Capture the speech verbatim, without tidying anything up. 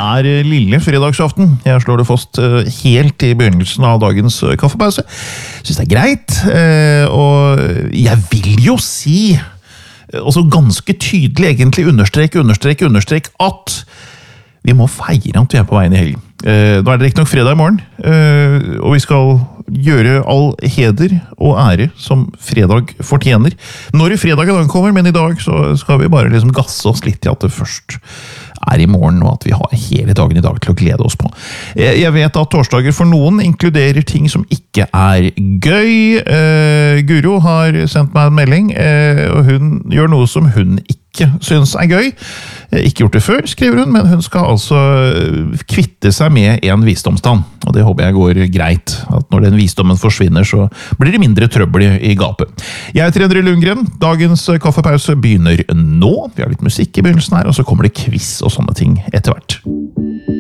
er lille fredagsaften. Jeg slår det fast helt i begynnelsen av dagens kaffepause. Synes det er greit, og jeg vil jo si, også ganske tydelig egentlig, understrek, understrek, understrek, at vi må feire at vi er på veien i helgen. Nå er det ikke nok fredag i morgen, og vi skal gjøre all heder og ære som fredag fortjener. Når fredagen kommer, men i dag så skal vi bare liksom gasse oss litt til at det først er i morgen, og at vi har hele dagen i dag til å glede oss på. Jeg vet at torsdager for noen inkluderer ting som ikke er gøy. Guro har sendt meg en melding, og hun gjør noe som hun ikke synes er gøy. Ikke gjort det før, skriver hun, men hun skal altså kvitte seg med en visdomstann. Og det håper jeg går greit, at når den visdommen forsvinner, så blir det mindre trøbbel i gapet. Jeg heter Endre Lundgren. Dagens kaffepause begynner nå. Vi har litt musikk i begynnelsen her, og så kommer det quiz og sånne ting